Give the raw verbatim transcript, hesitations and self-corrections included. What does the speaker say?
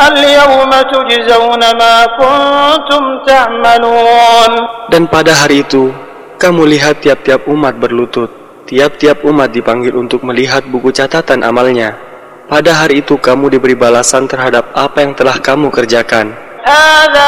اليوم تجزون ما كنتم تعملون. Dan pada hari itu, kamu lihat tiap-tiap umat berlutut. Tiap-tiap umat dipanggil untuk melihat buku catatan amalnya. Pada hari itu kamu diberi balasan terhadap apa yang telah kamu kerjakan.